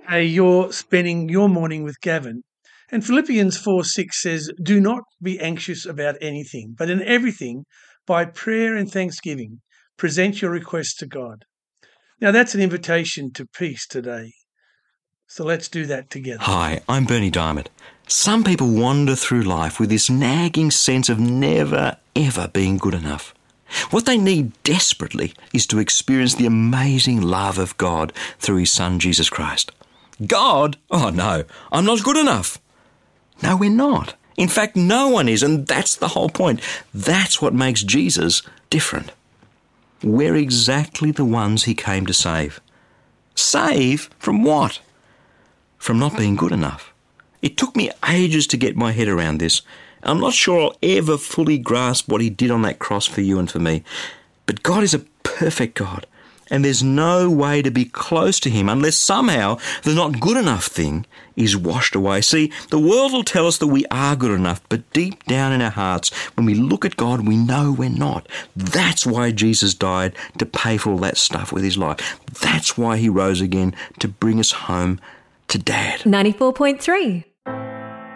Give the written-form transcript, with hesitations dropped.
you're spending your morning with Gavin. And Philippians 4:6 says, "Do not be anxious about anything, but in everything, by prayer and thanksgiving, present your requests to God." Now, that's an invitation to peace today. So let's do that together. Hi, I'm Bernie Diamond. Some people wander through life with this nagging sense of never, ever being good enough. What they need desperately is to experience the amazing love of God through His Son, Jesus Christ. God? Oh no, I'm not good enough. No, we're not. In fact, no one is, and that's the whole point. That's what makes Jesus different. We're exactly the ones He came to save. Save from what? From not being good enough. It took me ages to get my head around this. I'm not sure I'll ever fully grasp what He did on that cross for you and for me. But God is a perfect God, and there's no way to be close to Him unless somehow the not good enough thing is washed away. See, the world will tell us that we are good enough, but deep down in our hearts, when we look at God, we know we're not. That's why Jesus died, to pay for all that stuff with His life. That's why He rose again, to bring us home to Dad. 94.3